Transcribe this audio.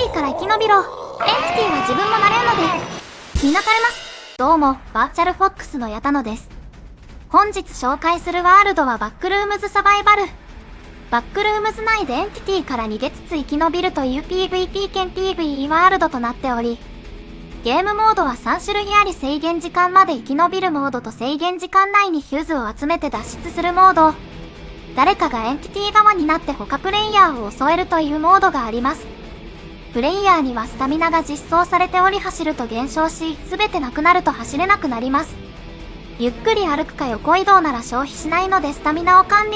ィから生き延びろ。エンティは自分もなれるので。みなかれます。どうも、バーチャルフォックスの矢田野です。本日紹介するワールドはバックルームズサバイバル。バックルームズ内でエンティティから逃げつつ生き延びるという PVP 兼 PVE ワールドとなっており、ゲームモードは3種類あり、制限時間まで生き延びるモードと制限時間内にフューズを集めて脱出するモード。誰かがエンティティ側になって他プレイヤーを襲えるというモードがあります。プレイヤーにはスタミナが実装されており、走ると減少し、すべてなくなると走れなくなります。ゆっくり歩くか横移動なら消費しないのでスタミナを管理